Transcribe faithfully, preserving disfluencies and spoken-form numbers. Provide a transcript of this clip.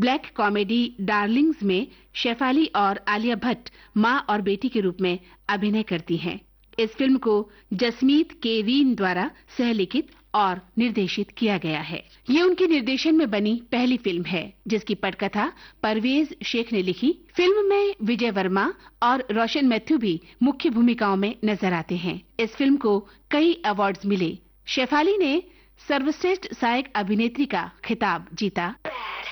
Black comedy Darling's में शेफाली और आलिया भट्ट मां और बेटी के रूप में अभिनय करती हैं। इस फिल्म को जसमीत के रीन द्वारा सहलिखित और निर्देशित किया गया है। ये उनके निर्देशन में बनी पहली फिल्म है जिसकी पटकथा परवेज शेख ने लिखी। फिल्म में विजय वर्मा और रोशन मैथ्यू भी मुख्य भूमिकाओं में नजर आते हैं। इस फिल्म को कई अवार्ड्स मिले। शेफाली ने सर्वश्रेष्ठ सहायक अभिनेत्री का खिताब जीता।